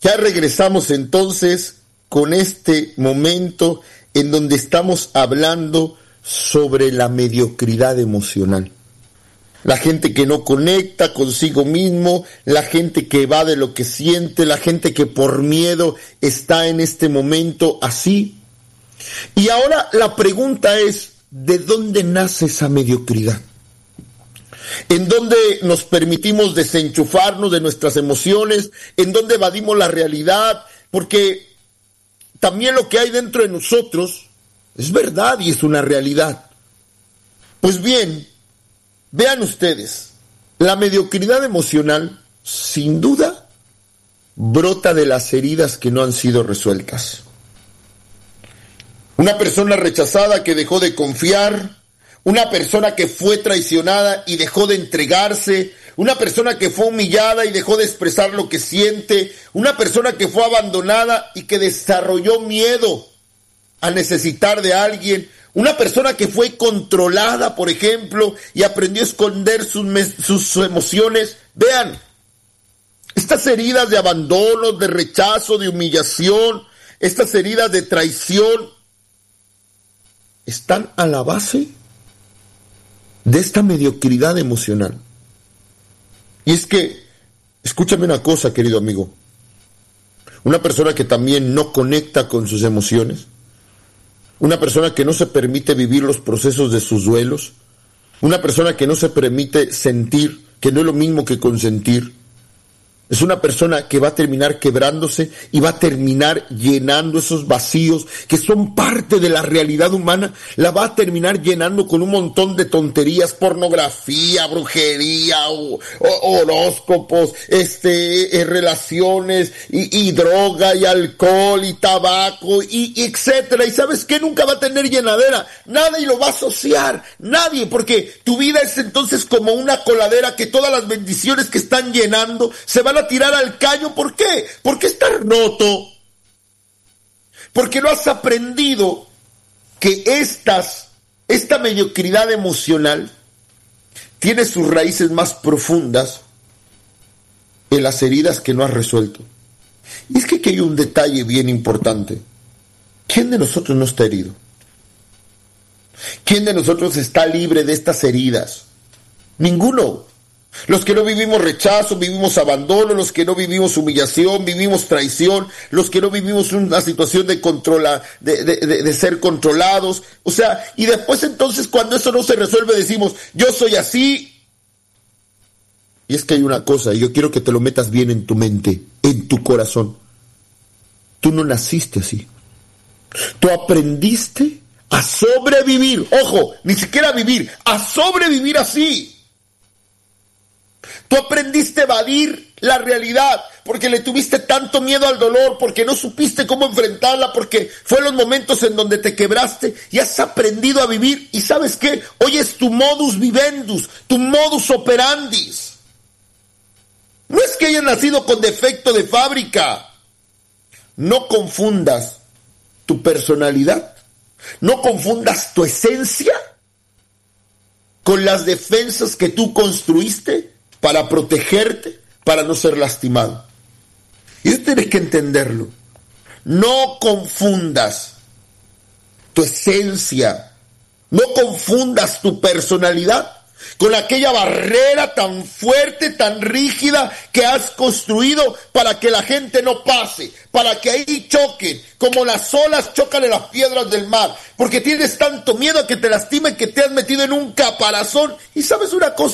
Ya regresamos entonces con este momento en donde estamos hablando sobre la mediocridad emocional. La gente que no conecta consigo mismo, la gente que evade lo que siente, la gente que por miedo está en este momento así. Y ahora la pregunta es, ¿de dónde nace esa mediocridad? En donde nos permitimos desenchufarnos de nuestras emociones, en donde evadimos la realidad, porque también lo que hay dentro de nosotros es verdad y es una realidad. Pues bien, vean ustedes, la mediocridad emocional, sin duda, brota de las heridas que no han sido resueltas. Una persona rechazada que dejó de confiar, una persona que fue traicionada y dejó de entregarse, una persona que fue humillada y dejó de expresar lo que siente, una persona que fue abandonada y que desarrolló miedo a necesitar de alguien, una persona que fue controlada, por ejemplo, y aprendió a esconder sus emociones. Vean, estas heridas de abandono, de rechazo, de humillación, estas heridas de traición, están a la base de esta mediocridad emocional. Y es que, escúchame una cosa, querido amigo, una persona que también no conecta con sus emociones, una persona que no se permite vivir los procesos de sus duelos, una persona que no se permite sentir, que no es lo mismo que consentir, es una persona que va a terminar quebrándose y va a terminar llenando esos vacíos que son parte de la realidad humana, la va a terminar llenando con un montón de tonterías, pornografía, brujería, horóscopos, relaciones, y droga, y alcohol, y tabaco, y etcétera. ¿Y sabes qué? Nunca va a tener llenadera, nadie lo va a asociar, nadie, porque tu vida es entonces como una coladera que todas las bendiciones que están llenando se van a tirar al caño. ¿Por qué? Porque estás roto, porque no has aprendido que esta mediocridad emocional tiene sus raíces más profundas en las heridas que no has resuelto. Y es que aquí hay un detalle bien importante. ¿Quién de nosotros no está herido? ¿Quién de nosotros está libre de estas heridas? Ninguno. Los que no vivimos rechazo, vivimos abandono, los que no vivimos humillación, vivimos traición, los que no vivimos una situación de de ser controlados. O sea, y después entonces cuando eso no se resuelve decimos, yo soy así. Y es que hay una cosa, y yo quiero que te lo metas bien en tu mente, en tu corazón. Tú no naciste así. Tú aprendiste a sobrevivir. Ojo, ni siquiera vivir, a sobrevivir así. Tú aprendiste a evadir la realidad porque le tuviste tanto miedo al dolor, porque no supiste cómo enfrentarla, porque fue los momentos en donde te quebraste y has aprendido a vivir. ¿Y sabes qué? Hoy es tu modus vivendus, tu modus operandi. No es que hayas nacido con defecto de fábrica. No confundas tu personalidad, no confundas tu esencia con las defensas que tú construiste para protegerte, para no ser lastimado. Y tú tienes que entenderlo. No confundas tu esencia, no confundas tu personalidad con aquella barrera tan fuerte, tan rígida que has construido para que la gente no pase, para que ahí choquen, como las olas chocan en las piedras del mar, porque tienes tanto miedo a que te lastimen que te has metido en un caparazón. Y sabes una cosa,